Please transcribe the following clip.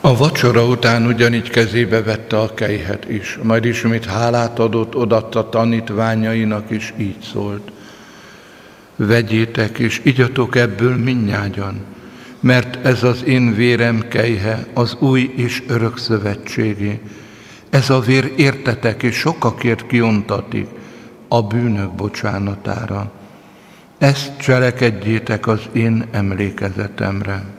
A vacsora után ugyanígy kezébe vette a kelyhet is, majd ismét hálát adott, odaadta tanítványainak, és így szólt: vegyétek és igyatok ebből mindnyájan, mert ez az én vérem kelyhe, az új és örök szövetségé. Ez a vér értetek és sokakért kiontatik a bűnök bocsánatára. Ezt cselekedjétek az én emlékezetemre.